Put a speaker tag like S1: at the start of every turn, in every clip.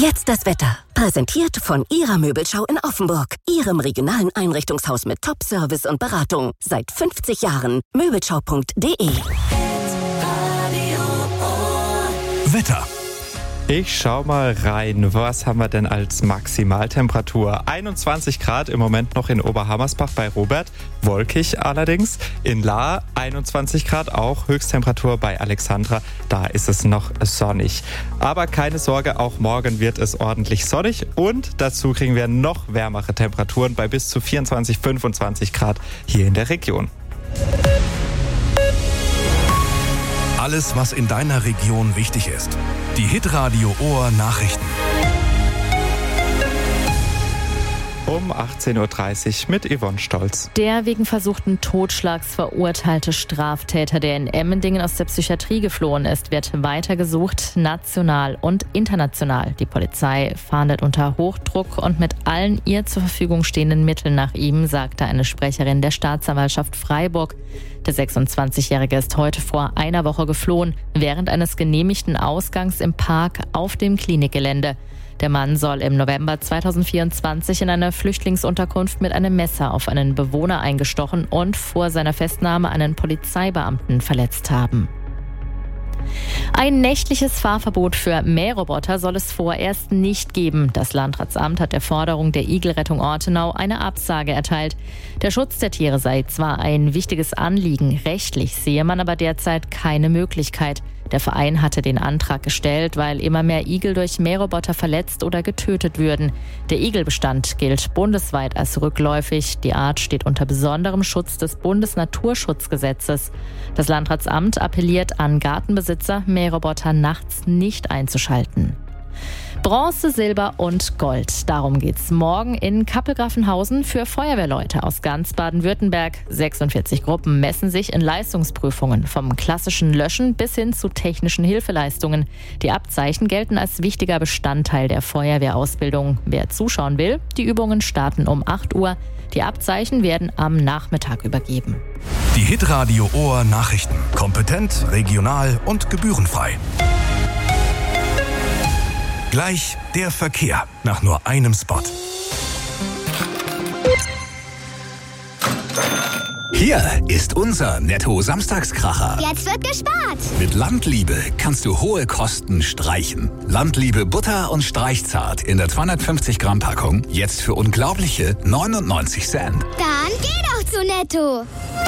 S1: Jetzt das Wetter. Präsentiert von Ihrer Möbelschau in Offenburg. Ihrem regionalen Einrichtungshaus mit Top-Service und Beratung. Seit 50 Jahren. Möbelschau.de.
S2: Wetter.
S3: Ich schau mal rein. Was haben wir denn als Maximaltemperatur? 21 Grad im Moment noch in Oberhammersbach bei Robert. Wolkig allerdings. In Lahr 21 Grad auch. Höchsttemperatur bei Alexandra. Da ist es noch sonnig. Aber keine Sorge, auch morgen wird es ordentlich sonnig. Und dazu kriegen wir noch wärmere Temperaturen bei bis zu 24, 25 Grad hier in der Region.
S2: Alles, was in deiner Region wichtig ist. Die Hitradio Ohr Nachrichten.
S3: Um 18.30 Uhr mit Yvonne Stolz.
S4: Der wegen versuchten Totschlags verurteilte Straftäter, der in Emmendingen aus der Psychiatrie geflohen ist, wird weiter gesucht, national und international. Die Polizei fahndet unter Hochdruck und mit allen ihr zur Verfügung stehenden Mitteln nach ihm, sagte eine Sprecherin der Staatsanwaltschaft Freiburg. Der 26-Jährige ist heute vor einer Woche geflohen, während eines genehmigten Ausgangs im Park auf dem Klinikgelände. Der Mann soll im November 2024 in einer Flüchtlingsunterkunft mit einem Messer auf einen Bewohner eingestochen und vor seiner Festnahme einen Polizeibeamten verletzt haben. Ein nächtliches Fahrverbot für Mähroboter soll es vorerst nicht geben. Das Landratsamt hat der Forderung der Igelrettung Ortenau eine Absage erteilt. Der Schutz der Tiere sei zwar ein wichtiges Anliegen, rechtlich sehe man aber derzeit keine Möglichkeit. Der Verein hatte den Antrag gestellt, weil immer mehr Igel durch Mähroboter verletzt oder getötet würden. Der Igelbestand gilt bundesweit als rückläufig. Die Art steht unter besonderem Schutz des Bundesnaturschutzgesetzes. Das Landratsamt appelliert an Gartenbesitzer, Mähroboter nachts nicht einzuschalten. Bronze, Silber und Gold. Darum geht's morgen in Kappelgrafenhausen für Feuerwehrleute aus ganz Baden-Württemberg. 46 Gruppen messen sich in Leistungsprüfungen, vom klassischen Löschen bis hin zu technischen Hilfeleistungen. Die Abzeichen gelten als wichtiger Bestandteil der Feuerwehrausbildung. Wer zuschauen will, die Übungen starten um 8 Uhr. Die Abzeichen werden am Nachmittag übergeben.
S2: Die Hitradio Ohr Nachrichten. Kompetent, regional und gebührenfrei. Gleich der Verkehr nach nur einem Spot. Hier ist unser Netto-Samstagskracher.
S5: Jetzt wird gespart.
S2: Mit Landliebe kannst du hohe Kosten streichen. Landliebe Butter und Streichzart in der 250 Gramm Packung. Jetzt für unglaubliche 99 Cent.
S5: Dann geh doch zu Netto.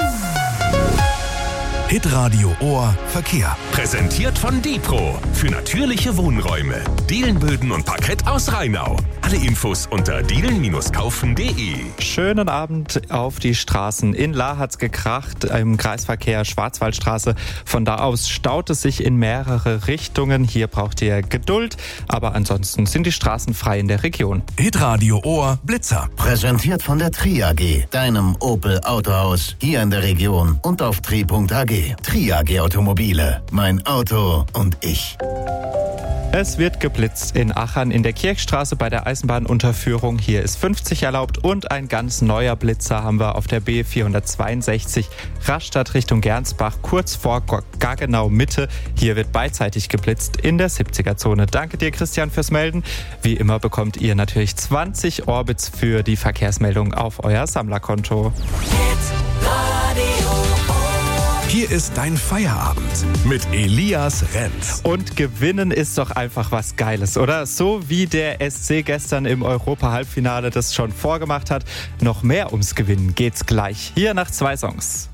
S2: Hitradio Ohr Verkehr. Präsentiert von Depro. Für natürliche Wohnräume. Dielenböden und Parkett aus Rheinau. Alle Infos unter dielen-kaufen.de.
S3: Schönen Abend auf die Straßen. In Lahr hat's gekracht im Kreisverkehr Schwarzwaldstraße. Von da aus staut es sich in mehrere Richtungen. Hier braucht ihr Geduld. Aber ansonsten sind die Straßen frei in der Region.
S2: Hitradio Ohr Blitzer.
S6: Präsentiert von der Tri AG, deinem Opel Autohaus hier in der Region und auf tri.ag. Tri AG Automobile. Mein Auto und ich.
S3: Es wird geblitzt in Achern in der Kirchstraße bei der Eisenbahnunterführung. Hier ist 50 erlaubt und ein ganz neuer Blitzer haben wir auf der B462 Rastatt Richtung Gernsbach, kurz vor Gaggenau Mitte. Hier wird beidseitig geblitzt in der 70er-Zone. Danke dir, Christian, fürs Melden. Wie immer bekommt ihr natürlich 20 Orbits für die Verkehrsmeldung auf euer Sammlerkonto.
S2: Hier ist dein Feierabend mit Elias Renz.
S3: Und gewinnen ist doch einfach was Geiles, oder? So wie der SC gestern im Europa-Halbfinale das schon vorgemacht hat. Noch mehr ums Gewinnen geht's gleich. Hier nach 2 Songs.